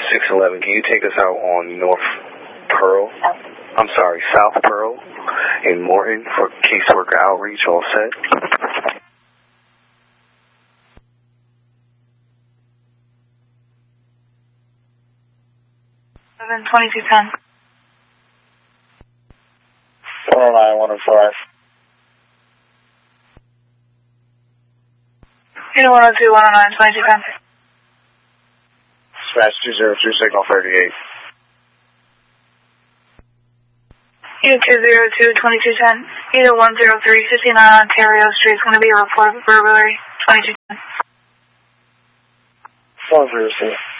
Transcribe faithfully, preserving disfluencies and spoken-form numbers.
six eleven, can you take us out on North Pearl? I'm sorry, South Pearl in Morton for caseworker outreach, all set? seven twenty-two ten. one oh nine, one oh five. Unit one oh two, one oh nine, twenty-two ten. Dispatch two zero two, signal thirty-eight. Unit two zero two, twenty-two ten. Unit one oh three, fifty-nine Ontario Street is going to be a report of burglary, twenty-two ten. one zero two.